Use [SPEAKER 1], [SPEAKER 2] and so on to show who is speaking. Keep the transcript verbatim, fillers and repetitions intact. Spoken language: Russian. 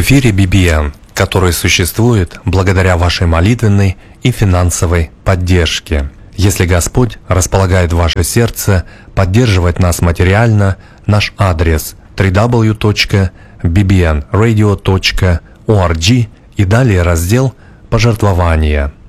[SPEAKER 1] эфире би би эн, который существует благодаря вашей молитвенной и финансовой поддержке. Если Господь располагает ваше сердце поддерживать нас материально, наш адрес дабл ю дабл ю дабл ю точка би би эн радио точка орг и далее раздел «Пожертвования».